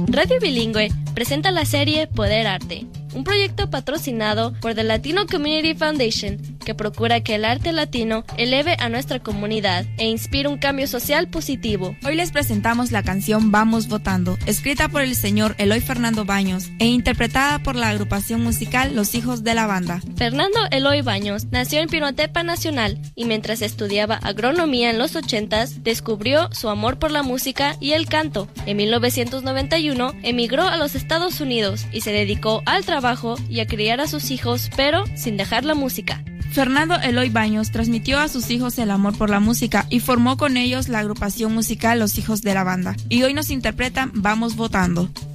Radio Bilingüe presenta la serie Poder Arte, un proyecto patrocinado por The Latino Community Foundation que procura que el arte latino eleve a nuestra comunidad e inspire un cambio social positivo. Hoy les presentamos la canción Vamos Votando, escrita por el señor Eloy Fernando Baños e interpretada por la agrupación musical Los Hijos de la Banda. Fernando Eloy Baños nació en Pinotepa Nacional y mientras estudiaba agronomía en los 80s, descubrió su amor por la música y el canto. En 1991 emigró a los Estados Unidos y se dedicó al trabajo y a criar a sus hijos, pero sin dejar la música. Fernando Eloy Baños transmitió a sus hijos el amor por la música y formó con ellos la agrupación musical Los Hijos de la Banda. Y hoy nos interpretan Vamos Votando.